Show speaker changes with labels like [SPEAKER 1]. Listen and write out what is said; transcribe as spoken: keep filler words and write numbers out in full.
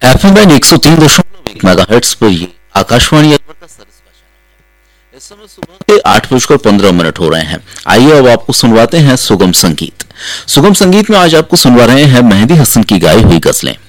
[SPEAKER 1] F M एक सौ तीन दशमलव एक मेगाहर्ट्ज पर ये आकाशवाणी अकबर का सरस का चैनल है। इस समय सुबह के आठ बजकर पंद्रह मिनट हो रहे हैं। आइए अब आपको सुनवाते हैं सुगम संगीत। सुगम संगीत में आज आपको सुनवा रहे हैं मेहंदी हसन की गाई हुई गजलें।